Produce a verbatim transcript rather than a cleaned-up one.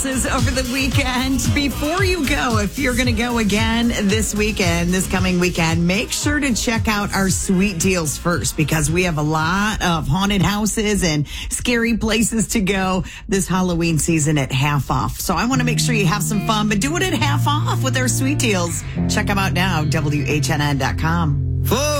Over the weekend. Before you go, if you're going to go again this weekend, this coming weekend, make sure to check out our sweet deals first, because we have a lot of haunted houses and scary places to go this Halloween season at half off. So I want to make sure you have some fun, but do it at half off with our sweet deals. Check them out now, W H N N dot com.